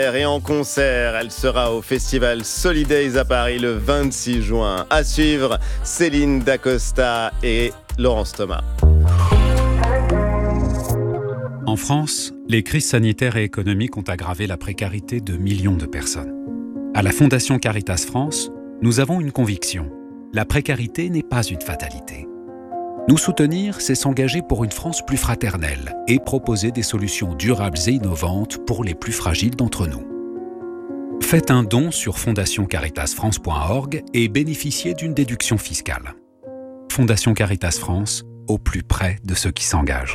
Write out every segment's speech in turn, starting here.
Et en concert, elle sera au festival Solidays à Paris le 26 juin. À suivre, Céline Dacosta et Laurence Thomas. En France, les crises sanitaires et économiques ont aggravé la précarité de millions de personnes. À la Fondation Caritas France, nous avons une conviction. La précarité n'est pas une fatalité. Nous soutenir, c'est s'engager pour une France plus fraternelle et proposer des solutions durables et innovantes pour les plus fragiles d'entre nous. Faites un don sur fondationcaritasfrance.org et bénéficiez d'une déduction fiscale. Fondation Caritas France, au plus près de ceux qui s'engagent.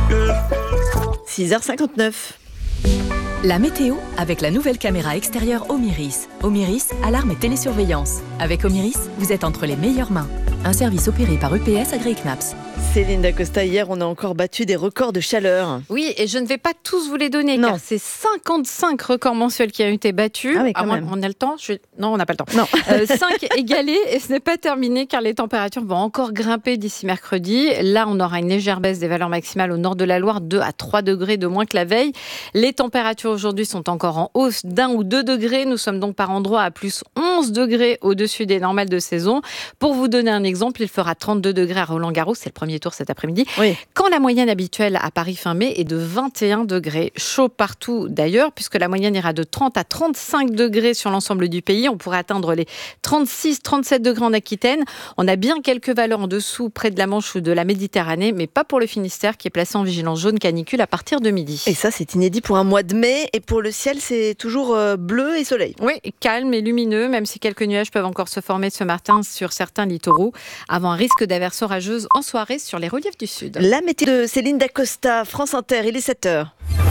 6h59. La météo avec la nouvelle caméra extérieure Omiris. Omiris, alarme et télésurveillance. Avec Omiris, vous êtes entre les meilleures mains. Un service opéré par EPS AgriCnaps. Céline Dacosta, hier, on a encore battu des records de chaleur. Oui, et je ne vais pas tous vous les donner, car c'est 55 records mensuels qui ont été battus. Ah oui, quand même. On a le temps Non, on n'a pas le temps. Non. 5 égalés, et ce n'est pas terminé, car les températures vont encore grimper d'ici mercredi. Là, on aura une légère baisse des valeurs maximales au nord de la Loire, 2 à 3 degrés de moins que la veille. Les températures aujourd'hui sont encore en hausse d'1 ou 2 degrés. Nous sommes donc par endroits à plus 11 degrés au-dessus des normales de saison. Pour vous donner un exemple, il fera 32 degrés à Roland-Garros, c'est le premier tour cet après-midi. Oui. Quand la moyenne habituelle à Paris fin mai est de 21 degrés. Chaud partout d'ailleurs, puisque la moyenne ira de 30 à 35 degrés sur l'ensemble du pays. On pourrait atteindre les 36-37 degrés en Aquitaine. On a bien quelques valeurs en dessous, près de la Manche ou de la Méditerranée, mais pas pour le Finistère, qui est placé en vigilance jaune canicule à partir de midi. Et ça, c'est inédit pour un mois de mai. Et pour le ciel, c'est toujours bleu et soleil. Oui, calme et lumineux, même si quelques nuages peuvent encore se former ce matin sur certains littoraux, avant un risque d'averses orageuses en soirée sur les reliefs du sud. La météo de Céline Dacosta, France Inter, il est 7h.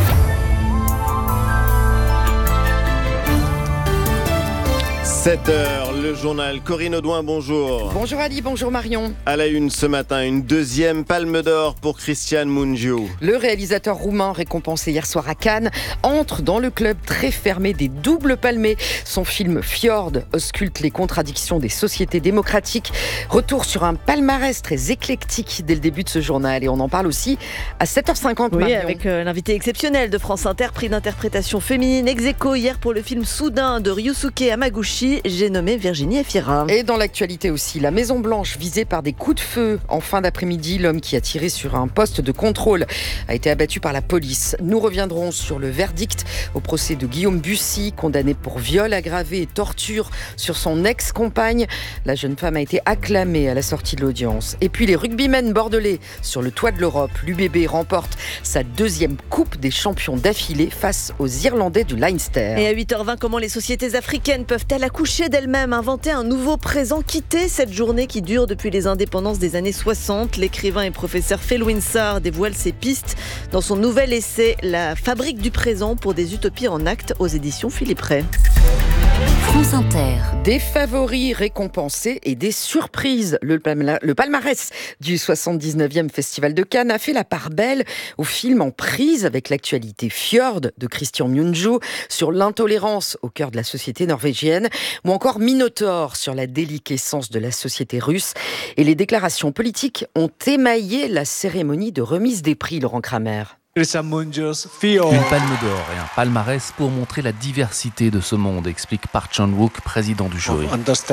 7h, le journal. Corinne Audouin, bonjour. Bonjour Ali, bonjour Marion. À la une ce matin, une deuxième palme d'or pour Cristian Mungiu. Le réalisateur roumain récompensé hier soir à Cannes entre dans le club très fermé des doubles palmés. Son film Fjord ausculte les contradictions des sociétés démocratiques. Retour sur un palmarès très éclectique dès le début de ce journal. Et on en parle aussi à 7h50, oui, Marion. Avec l'invité exceptionnel de France Inter, prix d'interprétation féminine ex aequo hier pour le film Soudain de Ryusuke Hamaguchi. J'ai nommé Virginie Efira. Et dans l'actualité aussi, la Maison Blanche visée par des coups de feu. En fin d'après-midi, l'homme qui a tiré sur un poste de contrôle a été abattu par la police. Nous reviendrons sur le verdict au procès de Guillaume Bussy, condamné pour viol aggravé et torture sur son ex-compagne. La jeune femme a été acclamée à la sortie de l'audience. Et puis les rugbymen bordelais sur le toit de l'Europe. L'UBB remporte sa deuxième Coupe des champions d'affilée face aux Irlandais du Leinster. Et à 8h20, comment les sociétés africaines peuvent-elles accoucher d'elles-mêmes, inventer un nouveau présent, quitter cette journée qui dure depuis les indépendances des années 60. L'écrivain et professeur Felwine Sarr dévoile ses pistes dans son nouvel essai La fabrique du présent pour des utopies en actes aux éditions Philippe Ray. France Inter. Des favoris récompensés et des surprises. Le palmarès du 79e Festival de Cannes a fait la part belle au film en prise avec l'actualité Fjord de Cristian Mungiu sur l'intolérance au cœur de la société norvégienne, ou encore Minotaur sur la déliquescence de la société russe. Et les déclarations politiques ont émaillé la cérémonie de remise des prix, Laurent Kramer. Une palme d'or et un palmarès pour montrer la diversité de ce monde, explique Park Chan-wook, président du jury.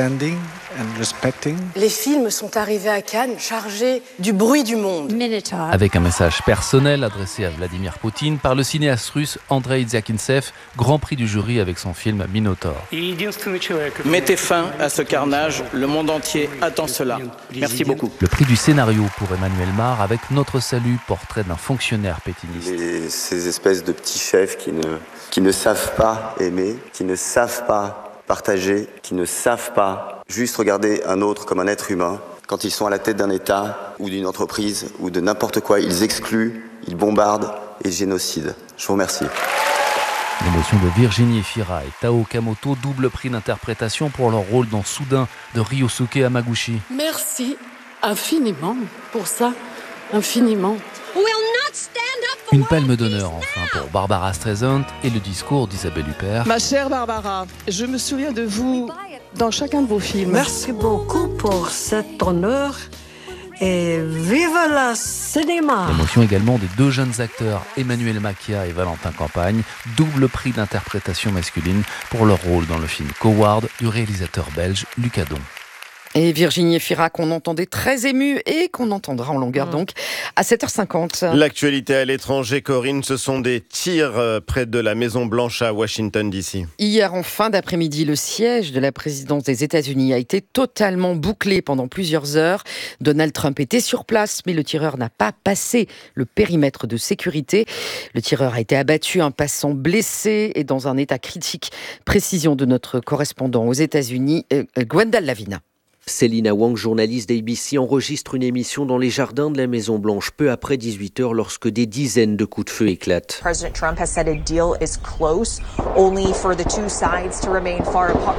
Les films sont arrivés à Cannes chargés du bruit du monde. Avec un message personnel adressé à Vladimir Poutine par le cinéaste russe Andrei Dzyakintsev, grand prix du jury avec son film Minotaur. Mettez fin à ce carnage, le monde entier attend cela. Merci beaucoup. Le prix du scénario pour Emmanuel Mar avec Notre Salut, portrait d'un fonctionnaire pétiniste. Ces espèces de petits chefs qui ne savent pas aimer, qui ne savent pas partager, qui ne savent pas juste regarder un autre comme un être humain. Quand ils sont à la tête d'un État ou d'une entreprise ou de n'importe quoi, ils excluent, ils bombardent et génocident. Je vous remercie. L'émotion de Virginie Efira et Tao Kamoto, double prix d'interprétation pour leur rôle dans Soudain de Ryusuke Hamaguchi. Merci infiniment pour ça, infiniment. Une palme d'honneur enfin pour Barbara Streisand et le discours d'Isabelle Huppert. Ma chère Barbara, je me souviens de vous dans chacun de vos films. Merci beaucoup pour cet honneur et vive le cinéma! L'émotion également des deux jeunes acteurs, Emmanuel Macia et Valentin Campagne, double prix d'interprétation masculine pour leur rôle dans le film Coward du réalisateur belge Luc Hadon. Et Virginie Efira, qu'on entendait très émue et qu'on entendra en longueur donc à 7h50. L'actualité à l'étranger, Corinne, ce sont des tirs près de la Maison-Blanche à Washington, D.C. Hier, en fin d'après-midi, le siège de la présidence des États-Unis a été totalement bouclé pendant plusieurs heures. Donald Trump était sur place, mais le tireur n'a pas passé le périmètre de sécurité. Le tireur a été abattu, un passant blessé et dans un état critique. Précision de notre correspondant aux États-Unis, Gwendal Lavina. Selina Wang, journaliste d'ABC, enregistre une émission dans les jardins de la Maison-Blanche peu après 18h lorsque des dizaines de coups de feu éclatent. President Trump has said a deal is close, only for the two sides to remain far apart.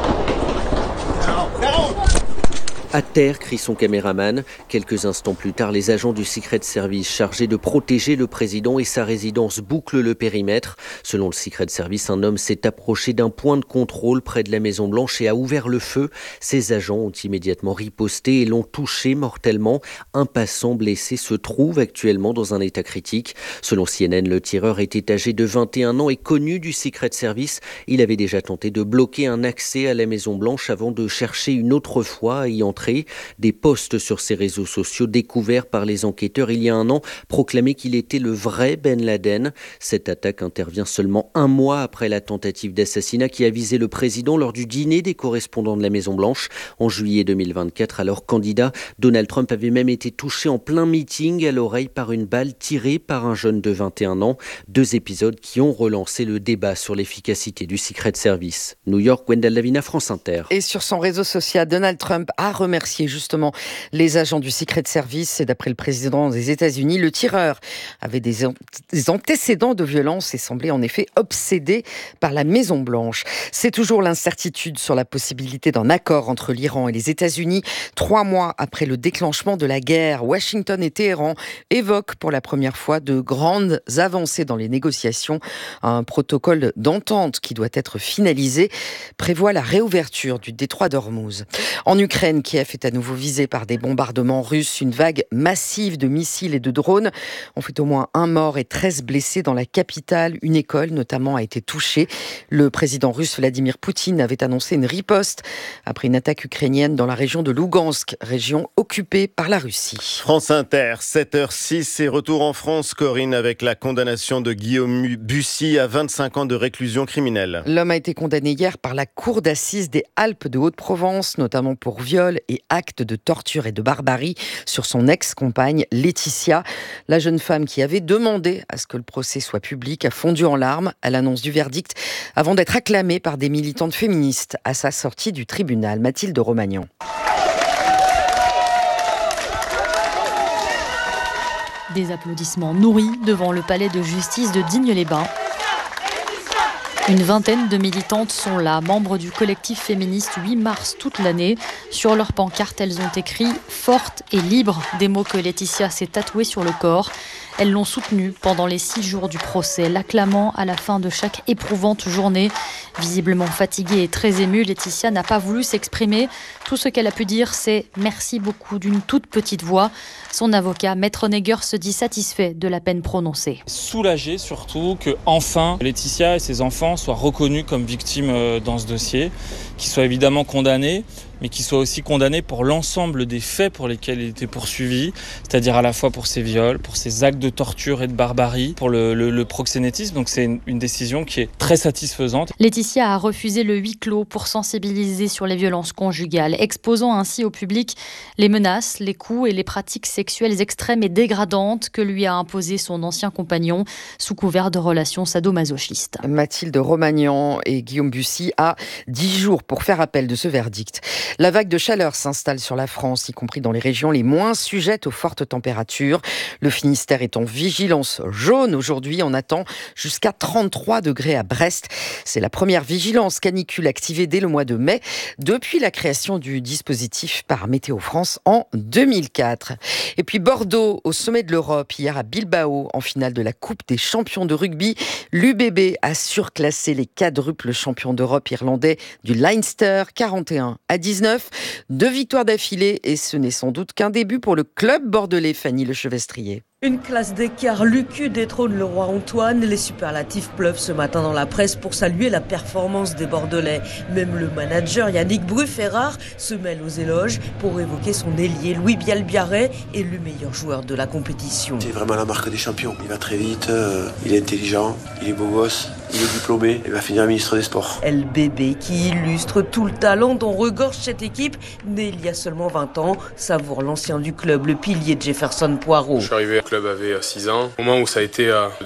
À terre, crie son caméraman. Quelques instants plus tard, les agents du Secret Service chargés de protéger le président et sa résidence bouclent le périmètre. Selon le Secret Service, un homme s'est approché d'un point de contrôle près de la Maison-Blanche et a ouvert le feu. Ses agents ont immédiatement riposté et l'ont touché mortellement. Un passant blessé se trouve actuellement dans un état critique. Selon CNN, le tireur était âgé de 21 ans et connu du Secret Service. Il avait déjà tenté de bloquer un accès à la Maison-Blanche avant de chercher une autre fois à y entrer. Des posts sur ses réseaux sociaux découverts par les enquêteurs il y a un an proclamaient qu'il était le vrai Ben Laden. Cette attaque intervient seulement un mois après la tentative d'assassinat qui a visé le président lors du dîner des correspondants de la Maison-Blanche en juillet 2024. Alors candidat, Donald Trump avait même été touché en plein meeting à l'oreille par une balle tirée par un jeune de 21 ans. Deux épisodes qui ont relancé le débat sur l'efficacité du Secret Service. New York, Gwendal Lavina, France Inter. Et sur son réseau social, Donald Trump a remercié justement les agents du Secret Service. Et d'après le président des États-Unis, le tireur avait des antécédents de violence et semblait en effet obsédé par la Maison-Blanche. C'est toujours l'incertitude sur la possibilité d'un accord entre l'Iran et les États-Unis. 3 mois après le déclenchement de la guerre, Washington et Téhéran évoquent pour la première fois de grandes avancées dans les négociations. Un protocole d'entente qui doit être finalisé prévoit la réouverture du détroit d'Ormuz. En Ukraine, Kiev est à nouveau visé par des bombardements russes. Une vague massive de missiles et de drones ont fait au moins 1 mort et 13 blessés dans la capitale. Une école notamment a été touchée. Le président russe Vladimir Poutine avait annoncé une riposte après une attaque ukrainienne dans la région de Lougansk, région occupée par la Russie. France Inter, 7h06 et retour en France, Corinne, avec la condamnation de Guillaume Bussy à 25 ans de réclusion criminelle. L'homme a été condamné hier par la cour d'assises des Alpes de Haute-Provence, notamment pour viol et actes de torture et de barbarie sur son ex-compagne Laetitia. La jeune femme qui avait demandé à ce que le procès soit public a fondu en larmes à l'annonce du verdict avant d'être acclamée par des militantes féministes à sa sortie du tribunal. Mathilde Romagnan. Des applaudissements nourris devant le palais de justice de Digne-les-Bains. Une vingtaine de militantes sont là, membres du collectif féministe 8 mars toute l'année. Sur leurs pancartes, elles ont écrit « Forte et libre », des mots que Laetitia s'est tatoués sur le corps. Elles l'ont soutenue pendant les 6 jours du procès, l'acclamant à la fin de chaque éprouvante journée. Visiblement fatiguée et très émue, Laetitia n'a pas voulu s'exprimer. Tout ce qu'elle a pu dire, c'est « merci beaucoup » d'une toute petite voix. Son avocat, Maître Neger, se dit satisfait de la peine prononcée. Soulagé surtout que enfin Laetitia et ses enfants soient reconnus comme victimes dans ce dossier, qu'ils soient évidemment condamnés, mais qu'ils soient aussi condamnés pour l'ensemble des faits pour lesquels il était poursuivi, c'est-à-dire à la fois pour ses viols, pour ses actes de torture et de barbarie, pour le proxénétisme. Donc c'est une décision qui est très satisfaisante. Laetitia a refusé le huis clos pour sensibiliser sur les violences conjugales, exposant ainsi au public les menaces, les coups et les pratiques sexuelles extrêmes et dégradantes que lui a imposé son ancien compagnon sous couvert de relations sadomasochistes. Mathilde Romagnan et Guillaume Bussy a 10 jours pour faire appel de ce verdict. La vague de chaleur s'installe sur la France, y compris dans les régions les moins sujettes aux fortes températures. Le Finistère est en vigilance jaune aujourd'hui. On attend jusqu'à 33 degrés à Brest. C'est la première vigilance canicule activée dès le mois de mai, depuis la création du dispositif par Météo France en 2004. Et puis Bordeaux, au sommet de l'Europe, hier à Bilbao, en finale de la Coupe des champions de rugby. L'UBB a surclassé les quadruples champions d'Europe irlandais du Leinster, 41-19. 2019. 2 victoires d'affilée et ce n'est sans doute qu'un début pour le club bordelais, Fanny Lechevestrier. Une classe d'écart, Lucu détrône le roi Antoine. Les superlatifs pleuvent ce matin dans la presse pour saluer la performance des Bordelais. Même le manager Yannick Brufférard se mêle aux éloges pour évoquer son ailier Louis Bielbiarré, élu meilleur joueur de la compétition. C'est vraiment la marque des champions. Il va très vite, il est intelligent, il est beau gosse, il est diplômé, il va finir ministre des Sports. LBB qui illustre tout le talent dont regorge cette équipe, née il y a seulement 20 ans, savoure l'ancien du club, le pilier Jefferson Poirot. Je suis arrivé au club avait 6 ans, au moment où ça a été